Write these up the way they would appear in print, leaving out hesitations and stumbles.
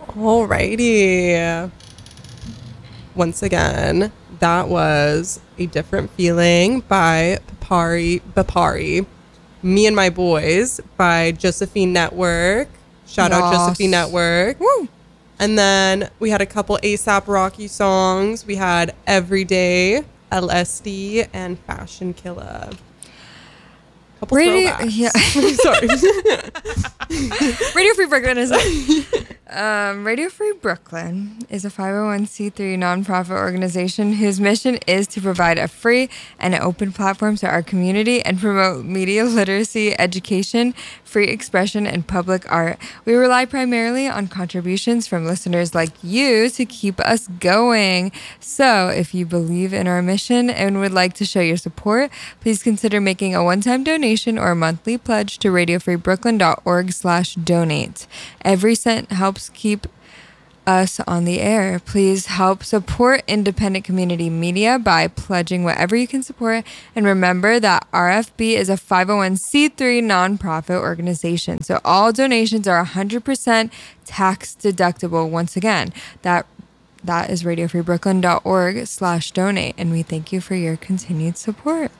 Alrighty. Once again, that was A Different Feeling by Bapari. Me and My Boys by Josephine Network. Shout out Josephine Network. Woo. And then we had a couple ASAP Rocky songs. We had Everyday, LSD, and Fashion Killer. Couple throwbacks. Yeah. Sorry. Radio Free Brooklyn is Radio Free Brooklyn is a 501c3 nonprofit organization whose mission is to provide a free and open platform to our community and promote media literacy, education, free expression, and public art. We rely primarily on contributions from listeners like you to keep us going. So if you believe in our mission and would like to show your support, please consider making a one-time donation or a monthly pledge to radiofreebrooklyn.org/donate. Every cent helps keep us on the air. Please help support independent community media by pledging whatever you can support. And remember that RFB is a 501c3 nonprofit organization. So all donations are 100% tax deductible. Once again, that is radiofreebrooklyn.org/donate. And we thank you for your continued support.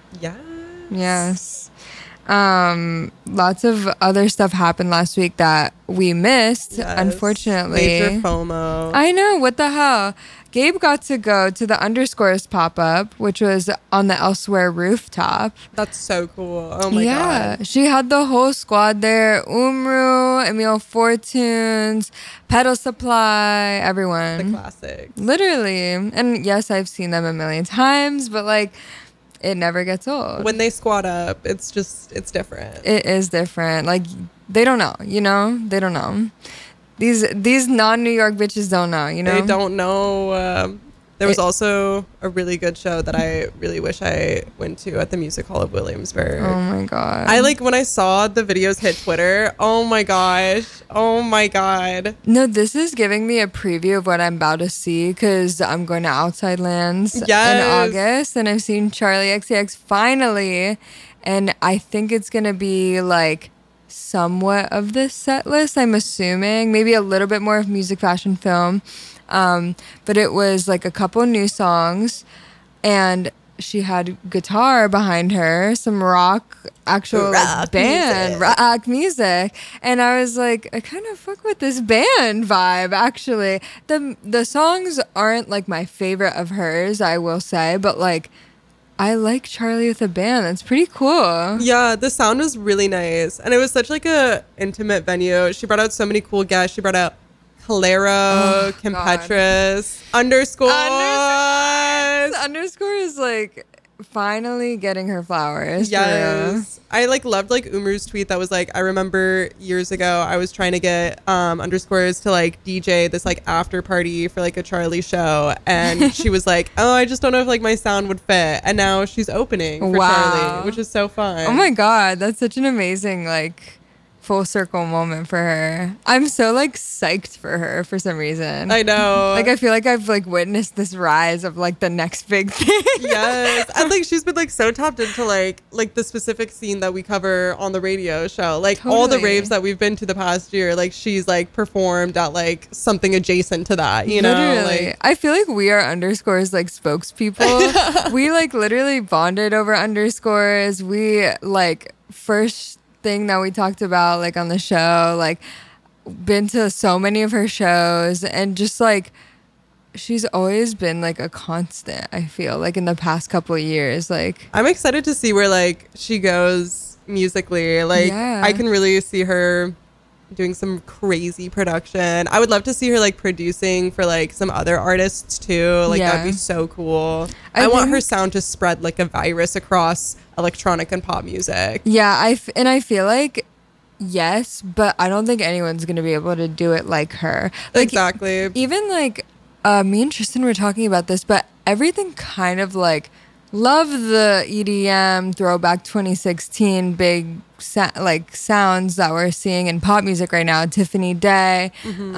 Yes. Lots of other stuff happened last week that we missed, unfortunately. Major FOMO. I know, what the hell? Gabe got to go to the Underscores pop-up, which was on the Elsewhere rooftop. That's so cool. Oh my God. She had the whole squad there. Umru, Emil Fortunes, Pedal Supply, everyone. The classic. Literally. And yes, I've seen them a million times, but like, it never gets old. When they squat up, it's different. It is different. Like, they don't know, you know? They don't know. These non-New York bitches don't know, you know? They don't know. There was also a really good show that I really wish I went to at the Music Hall of Williamsburg. Oh my God. When I saw the videos hit Twitter, oh my gosh. Oh my God. No, this is giving me a preview of what I'm about to see because I'm going to Outside Lands in August and I've seen Charlie XCX finally. And I think it's going to be like somewhat of the set list, I'm assuming. Maybe a little bit more of music, fashion, film. But it was like a couple new songs and she had guitar behind her, some rock music. And I was like, I kind of fuck with this band vibe, actually. The songs aren't like my favorite of hers, I will say, but like, I like Charlie with a band. That's pretty cool. Yeah, the sound was really nice. And it was such like a intimate venue. She brought out so many cool guests. She brought out Calero, Kim Petras, Underscores. Underscore is like finally getting her flowers. Yes. I loved Umru's tweet that was like, I remember years ago I was trying to get Underscores to like DJ this like after party for like a Charlie show, and she was like, oh, I just don't know if like my sound would fit, and now she's opening for Charlie, which is so fun. Oh my God, that's such an amazing like full circle moment for her. I'm so like psyched for her for some reason. I know. Like I feel like I've like witnessed this rise of like the next big thing. Yes. And like she's been like so tapped into like the specific scene that we cover on the radio show. Like all the raves that we've been to the past year, like she's like performed at like something adjacent to that, you know? Literally. Like, I feel like we are Underscores like spokespeople. We like literally bonded over Underscores. We like first thing that we talked about like on the show, like been to so many of her shows, and just like she's always been like a constant, I feel like in the past couple of years. Like I'm excited to see where like she goes musically. Like I can really see her doing some crazy production. I would love to see her like producing for like some other artists too. Like that'd be so cool. I want her sound to spread like a virus across electronic and pop music. Yeah, I feel like yes, but I don't think anyone's gonna be able to do it like her. Like, exactly. Even like me and Tristan were talking about this, but everything kind of like love the EDM throwback 2016 big sounds that we're seeing in pop music right now. Tiffany Day,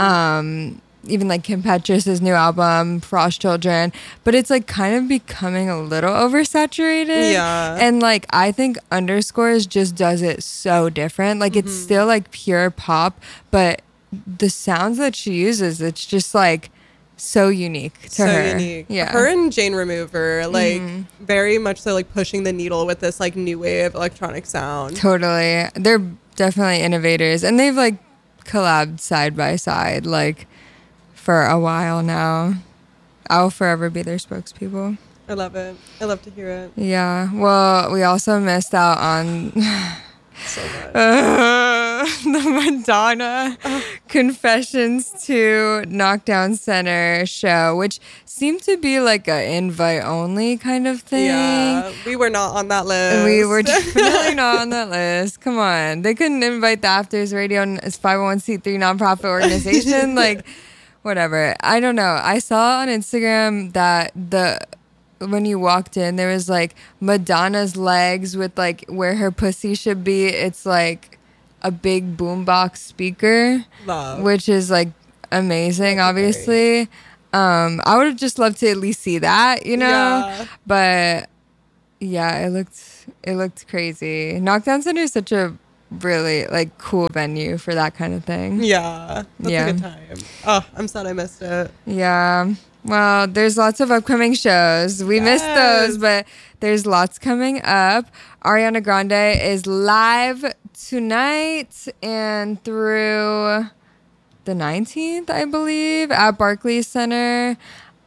even like Kim Petras' new album Frost Children, but it's like kind of becoming a little oversaturated. And like I think Underscores just does it so different. Like it's still like pure pop, but the sounds that she uses, it's just like so unique to her. So unique. Yeah. Her and Jane Remover, like very much so like pushing the needle with this like new wave electronic sound. Totally. They're definitely innovators, and they've like collabed side by side like for a while now. I'll forever be their spokespeople. I love it. I love to hear it. Yeah. Well, we also missed out on so much. The Madonna Confessions to Knockdown Center show, which seemed to be like a invite only kind of thing. Yeah, we were not on that list. We were definitely not on that list. Come on. They couldn't invite the Afters Radio as 501c3 nonprofit organization. Like, whatever. I don't know. I saw on Instagram that when you walked in, there was like Madonna's legs with like where her pussy should be. It's like a big boombox speaker, which is like amazing. That's obviously, I would have just loved to at least see that, you know. Yeah. But yeah, it looked crazy. Knockdown Center is such a really like cool venue for that kind of thing. Yeah, that's a good time. Oh, I'm sad I missed it. Yeah. Well, there's lots of upcoming shows. We missed those, but there's lots coming up. Ariana Grande is live tonight and through the 19th, I believe, at Barclays Center.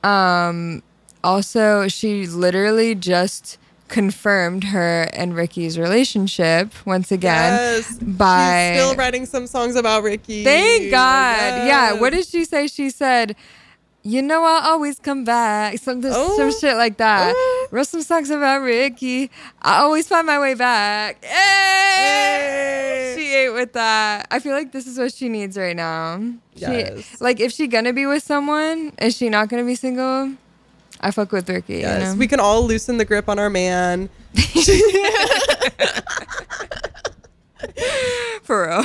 Also, she literally just confirmed her and Ricky's relationship once again. Yes. She's still writing some songs about Ricky. Thank God. Yes. Yeah. What did she say? She said, you know, I'll always come back. Some shit like that. Wrote some songs about Ricky. I always find my way back. Hey! She ate with that. I feel like this is what she needs right now. Yes. If she gonna be with someone, is she not gonna be single? I fuck with Ricky. Yes. You know? We can all loosen the grip on our man. For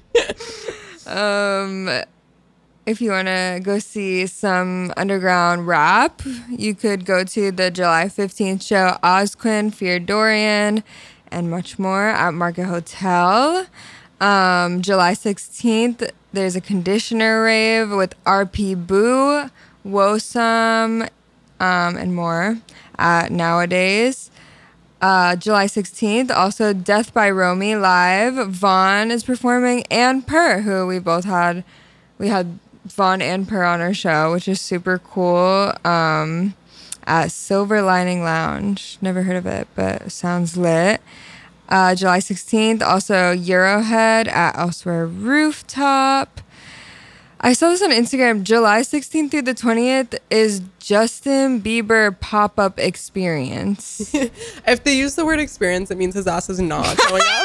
real. If you want to go see some underground rap, you could go to the July 15th show, Ozquin, Fear Dorian, and much more at Market Hotel. July 16th, there's a Conditioner rave with RP Boo, Wosum, and more at Nowadays. July 16th, also Death by Romy live. Vaughn is performing, and Per, who we had Vaughn and Per on our show, which is super cool, at Silver Lining Lounge. Never heard of it, but sounds lit. July 16th, also Eurohead at Elsewhere Rooftop. I saw this on Instagram. July 16th through the 20th is Justin Bieber pop-up experience. If they use the word experience, it means his ass is not going up.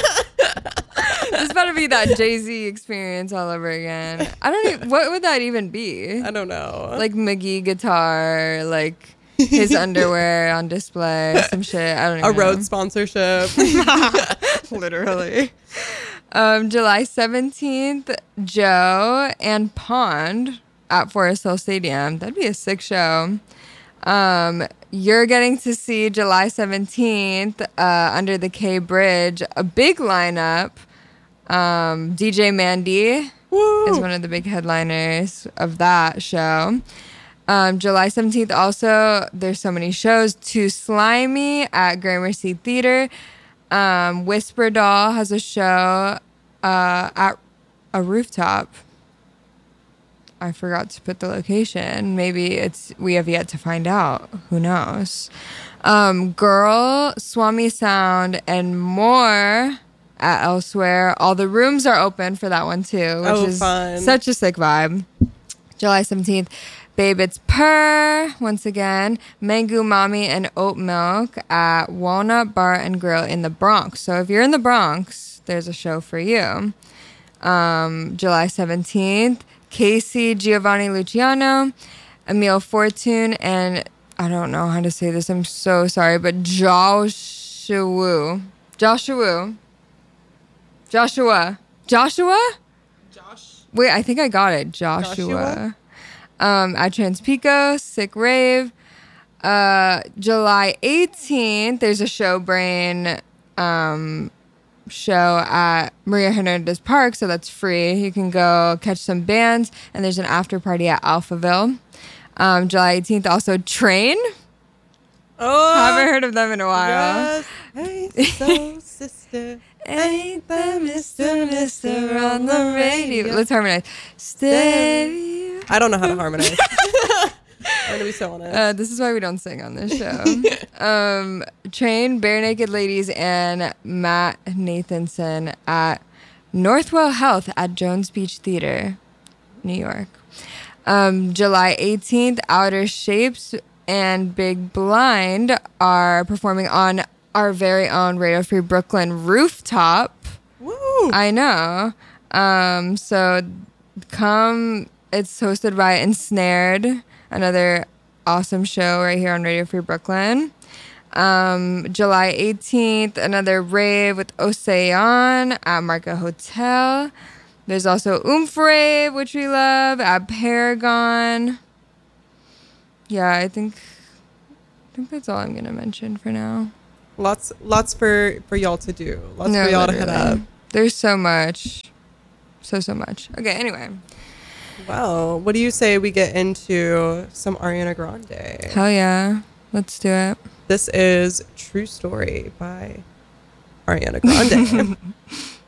It's about to be that Jay-Z experience all over again. I don't even, what would that even be? I don't know. Like McGee guitar, like his underwear on display, some shit. I don't know. A road sponsorship. Literally. July 17th, Joe and Pond at Forest Hill Stadium. That'd be a sick show. You're getting to see July 17th under the K Bridge, a big lineup. DJ Mandy is one of the big headliners of that show. July 17th also, there's so many shows. Too Slimy at Gramercy Theater. Whisper Doll has a show at a rooftop. I forgot to put the location. Maybe we have yet to find out. Who knows? Girl, Swami Sound, and more at Elsewhere. All the rooms are open for that one too, which is fun. Such a sick vibe. July 17th, Babe It's Per, once again. Mango Mommy and Oat Milk at Walnut Bar and Grill in the Bronx. So if you're in the Bronx, there's a show for you. July 17th, Casey, Giovanni Luciano, Emile Fortune, and I don't know how to say this, I'm so sorry, but Joshua? Josh. Wait, I think I got it. Joshua. At Transpico, Sick Rave. July 18th, there's a Showbrain show at Maria Hernandez Park, so that's free. You can go catch some bands, and there's an after party at Alphaville. July 18th, also Train. Oh, haven't heard of them in a while. Yes. Hey, so sister, ain't the Mister on the radio? Let's harmonize. Stay. I don't know how to harmonize. I'm gonna be so honest. This is why we don't sing on this show. Train, Bare Naked Ladies, and Matt Nathanson at Northwell Health at Jones Beach Theater, New York. July 18th, Outer Shapes and Big Blind are performing on our very own Radio Free Brooklyn rooftop. Woo! I know. So come. It's hosted by Ensnared, another awesome show right here on Radio Free Brooklyn. July 18th, another rave with Ocean at Marca Hotel. There's also Oomph Rave, which we love, at Paragon. Yeah, I think that's all I'm going to mention for now. Lots for y'all to do. Lots for y'all to hit up. There's so much. So much. Okay, anyway. Well, what do you say we get into some Ariana Grande? Hell yeah. Let's do it. This is True Story by Ariana Grande.